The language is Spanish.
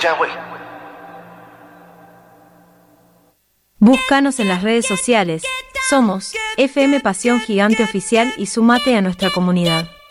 Ya, güey. Búscanos en las redes sociales. Somos FM Pasión Gigante Oficial y sumate a nuestra comunidad.